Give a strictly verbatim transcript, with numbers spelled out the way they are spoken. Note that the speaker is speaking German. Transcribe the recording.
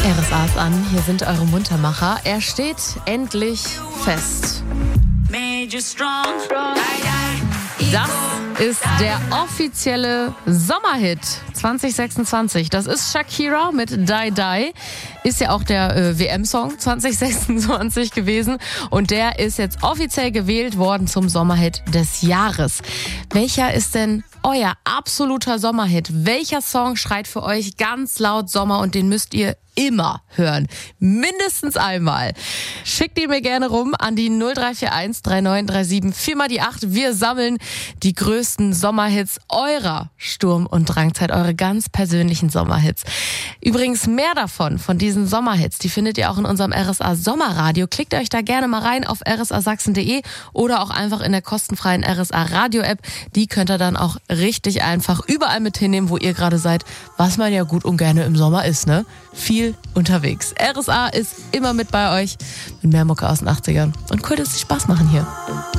R S A ist an, hier sind eure Muntermacher. Er steht endlich fest. Das ist der offizielle Sommerhit zwanzig sechsundzwanzig. Das ist Shakira mit Die Die. Ist ja auch der äh, W M-Song zwanzig sechsundzwanzig gewesen. Und der ist jetzt offiziell gewählt worden zum Sommerhit des Jahres. Welcher ist denn euer absoluter Sommerhit? Welcher Song schreit für euch ganz laut Sommer und den müsst ihr immer hören? Mindestens einmal. Schickt ihn mir gerne rum an die null drei vier eins drei neun drei sieben vier mal die acht. Wir sammeln die größten Sommerhits eurer Sturm- und Drangzeit, eure ganz persönlichen Sommerhits. Übrigens mehr davon, von diesen Sommerhits, die findet ihr auch in unserem R S A Sommerradio. Klickt euch da gerne mal rein auf r s a sachsen punkt d e oder auch einfach in der kostenfreien R S A Radio App. Die könnt ihr dann auch richtig einfach überall mit hinnehmen, wo ihr gerade seid, was man ja gut und gerne im Sommer ist, ne? Viel unterwegs. R S A ist immer mit bei euch mit mehr Mucke aus den achtzigern. Und cool, dass es Spaß machen hier.